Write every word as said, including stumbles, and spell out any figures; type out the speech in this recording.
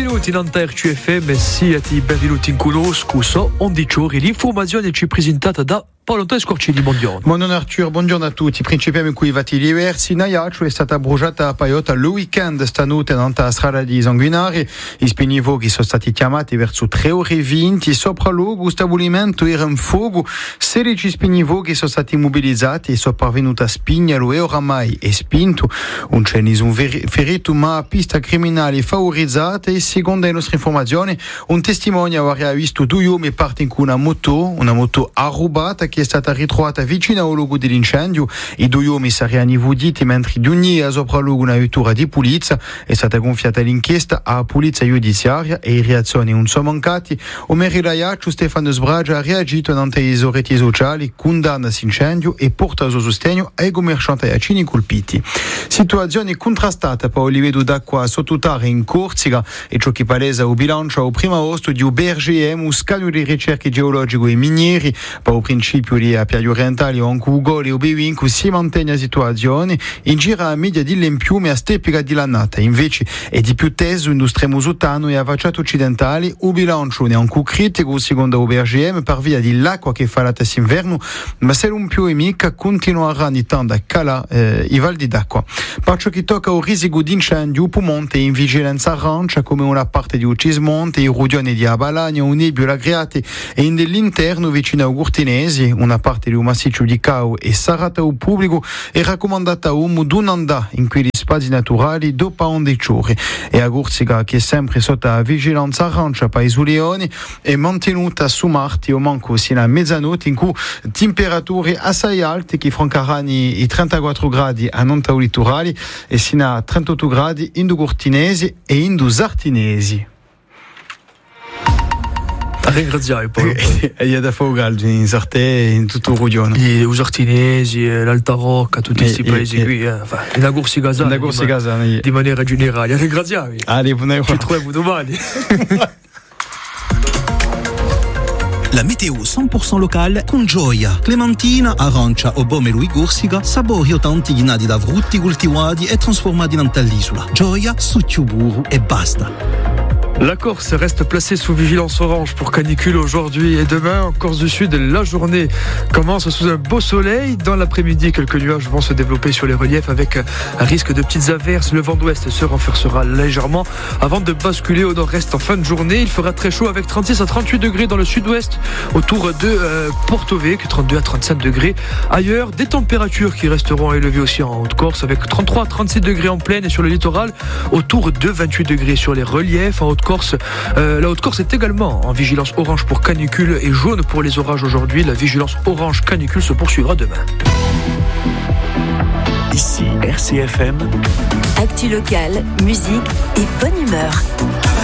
Benvenuti in Anta R C F M, siate benvenuti in conosco, so on diciori l'informazione ci presentata da Paolo Scorcini, buongiorno. Buongiorno Arthur, buongiorno a tutti. Principiamo qui vati diversi. Naiaccio è stata bruciata a Paiota il weekend stanotte nella strada di Sanguinari. I spinivoghi sono stati chiamati verso tre ore e venti. Sopra luogo, stabilimento era in fuoco. sedici spinivoghi sono stati mobilizzati e sono parvenuti a Spignalo e oramai è spinto. Un c'è nessun ferito, ma pista criminale favorizzata. E secondo le nostre informazioni, un testimone aveva visto due uomini partire con una moto, una moto arrubata che è stata ritrovata vicino al luogo dell'incendio. I due uomini saranno inviditi mentre d'ogni a sopra luogo una vettura di polizia. È stata gonfiata l'inchiesta alla polizia giudiziaria e in reazione non sono mancati. Omer Ilaiaccio, Stefano Sbragia ha reagito ante le reti sociali, condanna l'incendio e porta il suo sostegno ai commercianti iacini colpiti. Situazione contrastata per il livello d'acqua sottotare in Corsica e ciò che palesa il bilancio al primo agosto di U B R G M, un scambio di ricerche geologiche e minieri. Per il principio lì a Piagli Orientali o anche Ugoli o Bewinco si mantiene la situazione in gira a media di lempiume a stepica di lannata. Invece è di più teso industria musutano e a facciate occidentali un bilancio neanche critico secondo U B R G M per via dell'acqua che fa la testa inverno, ma se un più emica continuerà ogni tanto a calare eh, i valdi d'acqua. Per ciò che tocca al risico di incendio, Pumonte è in vigilanza arancia come una parte di Ucismonte, Rudione di Abalagna, un Nebbio Lagriate e in dell'interno vicino a Gurtinesi. Una parte di un massiccio di Cau e Sarata al pubblico è raccomandata a uomo d'un'anda in quegli spazi naturali dopo un dei giorni. E a Corsica, che è sempre sotto vigilanza arancia per i Leoni, è mantenuta su Marti o manco sino a mezzanotte in cui temperature assai alte che francaranno i trentaquattro gradi a Nonta litorali e sino a trentotto gradi in Gurtinesi e in Sartinesi. Ringraziare Paolo. E gli ha da Fogalgi in Sarte in tutto il Rudione. Gli Usartinesi, l'Alta Rocca, tutti questi paesi qui, eh, in la Corsica, la Corsica di, di maniera generale. Ringraziare. Allez, buona Ci troviamo domani. La météo cent pour cent locale con gioia. Clementina, arancia o bomero e Corsica, sapori o tanti ghinati da frutti coltivati e trasformati in dall'isola. Gioia, succiuburu e basta. La Corse reste placée sous vigilance orange pour canicule aujourd'hui et demain. En Corse du Sud, la journée commence sous un beau soleil. Dans l'après-midi, quelques nuages vont se développer sur les reliefs avec un risque de petites averses. Le vent d'ouest se renforcera légèrement avant de basculer au nord-est en fin de journée. Il fera très chaud avec trente-six à trente-huit degrés dans le sud-ouest autour de euh, Porto Vecchio, trente-deux à trente-cinq degrés. Ailleurs, des températures qui resteront élevées aussi en Haute-Corse avec trente-trois à trente-six degrés en plaine et sur le littoral autour de vingt-huit degrés sur les reliefs. En Haute-Corse, euh, la Haute-Corse est également en vigilance orange pour canicule et jaune pour les orages aujourd'hui. La vigilance orange canicule se poursuivra demain. Ici R C F M. Actu local, musique et bonne humeur.